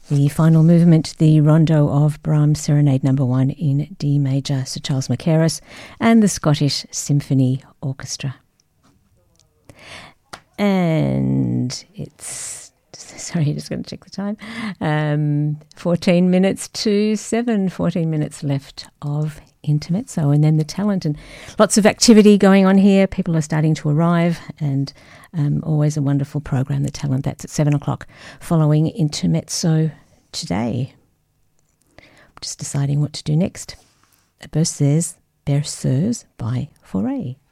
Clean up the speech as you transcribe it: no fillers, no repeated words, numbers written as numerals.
The final movement, the Rondo of Brahms, Serenade No. 1 in D major, Sir Charles Mackerras, and the Scottish Symphony Orchestra. And it's, sorry, just going to check the time, 14 minutes to 7, 14 minutes left of Intermezzo, and then the talent, and lots of activity going on here. People are starting to arrive, and always a wonderful program, the talent. That's at 7 o'clock following Intermezzo today. I'm just deciding what to do next. Berceuse by Fauré.